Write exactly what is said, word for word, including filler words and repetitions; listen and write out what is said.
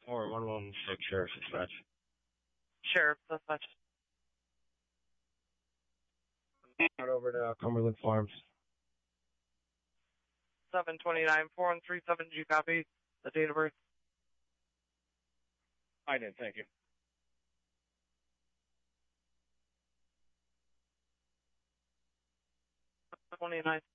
Or one one six Sheriff's Dispatch. Sheriff Dispatch. Right over to uh, Cumberland Farms. seven twenty-nine four one three seven. Did you copy the date of birth? I did, thank you. twenty-nine